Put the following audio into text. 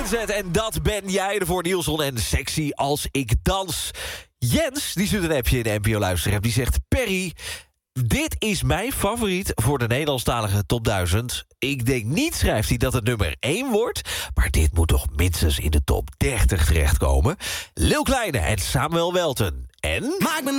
Inzet en dat ben jij ervoor, Nielson en Sexy als ik dans. Jens, die stuurt een appje in de NPO Luisterapp. Die zegt, Perry, dit is mijn favoriet voor de Nederlandstalige top 1000. Ik denk niet, schrijft hij, dat het nummer 1 wordt, maar dit moet toch minstens in de top 30 terechtkomen. Lil Kleine en Samuel Welten. En...